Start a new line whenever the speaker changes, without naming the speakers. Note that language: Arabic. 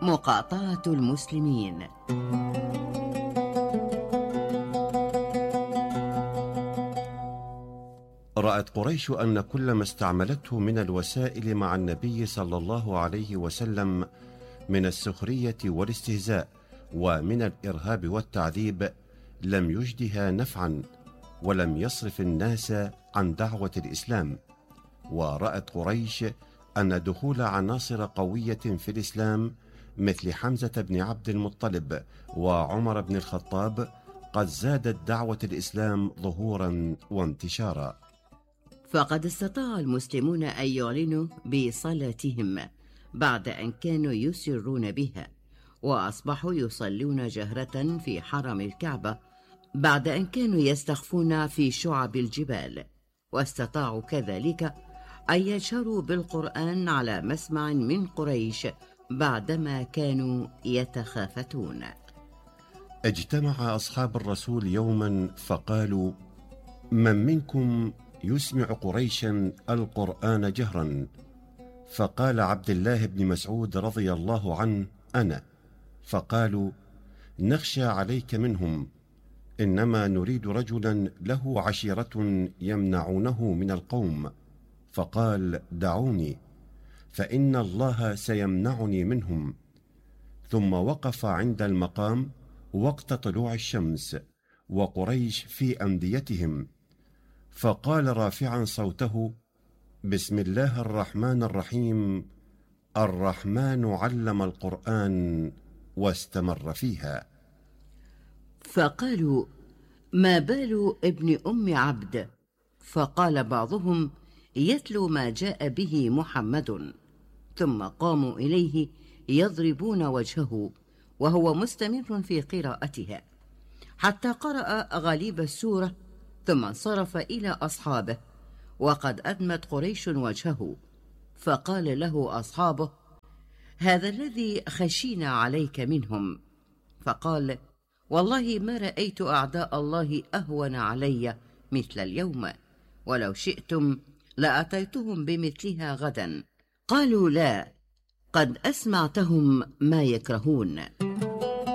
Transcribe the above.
مقاطعة المسلمين.
رأت قريش أن كل ما استعملته من الوسائل مع النبي صلى الله عليه وسلم من السخرية والاستهزاء ومن الإرهاب والتعذيب لم يجدها نفعا ولم يصرف الناس عن دعوة الإسلام. ورأت قريش أن دخول عناصر قوية في الإسلام مثل حمزة بن عبد المطلب وعمر بن الخطاب قد زادت دعوة الإسلام ظهورا وانتشارا.
فقد استطاع المسلمون أن يعلنوا بصلاتهم بعد أن كانوا يسرون بها، وأصبحوا يصلون جهرة في حرم الكعبة بعد أن كانوا يستخفون في شعب الجبال، واستطاعوا كذلك أن يجهروا بالقرآن على مسمع من قريش بعدما كانوا يتخافتون.
اجتمع أصحاب الرسول يوما فقالوا: من منكم يسمع قريشا القرآن جهرا؟ فقال عبد الله بن مسعود رضي الله عنه: أنا. فقالوا: نخشى عليك منهم، إنما نريد رجلا له عشيرة يمنعونه من القوم. فقال: دعوني فإن الله سيمنعني منهم. ثم وقف عند المقام وقت طلوع الشمس وقريش في أنديتهم، فقال رافعا صوته: بسم الله الرحمن الرحيم، الرحمن علم القرآن، واستمر فيها.
فقالوا: ما بال ابن أم عبد؟ فقال بعضهم: يتلو ما جاء به محمد. ثم قاموا إليه يضربون وجهه وهو مستمر في قراءتها حتى قرأ غالب السورة، ثم انصرف إلى أصحابه وقد أدمت قريش وجهه. فقال له أصحابه: هذا الذي خشينا عليك منهم. فقال: والله ما رأيت أعداء الله أهون علي مثل اليوم، ولو شئتم لأتيتهم بمثلها غدا. قالوا: لا، قد أسمعتهم ما يكرهون.